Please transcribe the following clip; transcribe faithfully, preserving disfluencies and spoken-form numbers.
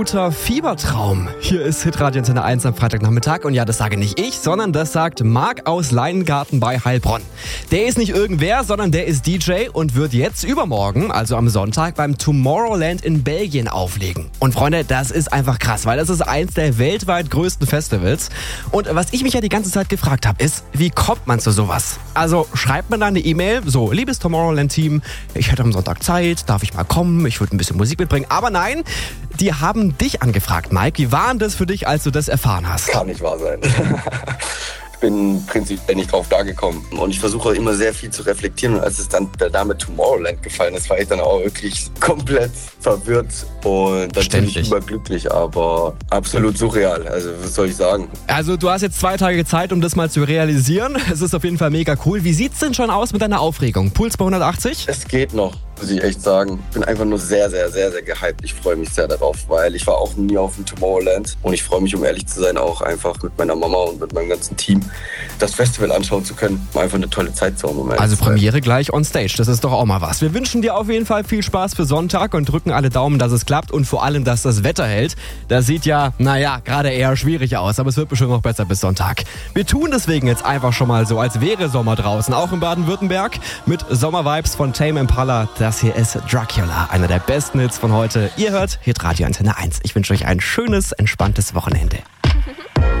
Guter Fiebertraum. Hier ist Hitradio Antenne eins am Freitagnachmittag. Und ja, das sage nicht ich, sondern das sagt Marc aus Leinengarten bei Heilbronn. Der ist nicht irgendwer, sondern der ist D J und wird jetzt übermorgen, also am Sonntag, beim Tomorrowland in Belgien auflegen. Und Freunde, das ist einfach krass, weil das ist eins der weltweit größten Festivals. Und was ich mich ja die ganze Zeit gefragt habe, ist, wie kommt man zu sowas? Also schreibt man da eine E-Mail, so, liebes Tomorrowland-Team, ich hätte am Sonntag Zeit, darf ich mal kommen, ich würde ein bisschen Musik mitbringen. Aber nein, die haben dich angefragt, Mike. Wie war denn das für dich, als du das erfahren hast? Kann nicht wahr sein. Ich bin prinzipiell nicht drauf da gekommen. Und ich versuche immer sehr viel zu reflektieren. Und als es dann der Name Tomorrowland gefallen ist, war ich dann auch wirklich komplett verwirrt und natürlich überglücklich, aber absolut surreal. Also was soll ich sagen? Also du hast jetzt zwei Tage Zeit, um das mal zu realisieren. Es ist auf jeden Fall mega cool. Wie sieht's denn schon aus mit deiner Aufregung? Puls bei hundertachtzig? Es geht noch, muss ich echt sagen. Ich bin einfach nur sehr, sehr, sehr, sehr gehypt. Ich freue mich sehr darauf, weil ich war auch nie auf dem Tomorrowland. Und ich freue mich, um ehrlich zu sein, auch einfach mit meiner Mama und mit meinem ganzen Team das Festival anschauen zu können. Einfach eine tolle Zeit zu haben. Also Premiere gleich on stage, das ist doch auch mal was. Wir wünschen dir auf jeden Fall viel Spaß für Sonntag und drücken alle Daumen, dass es klappt und vor allem, dass das Wetter hält. Das sieht ja, naja, gerade eher schwierig aus, aber es wird bestimmt noch besser bis Sonntag. Wir tun deswegen jetzt einfach schon mal so, als wäre Sommer draußen, auch in Baden-Württemberg, mit Sommervibes von Tame Impala. Das hier ist Dracula, einer der besten Hits von heute. Ihr hört Hitradio Antenne eins. Ich wünsche euch ein schönes, entspanntes Wochenende.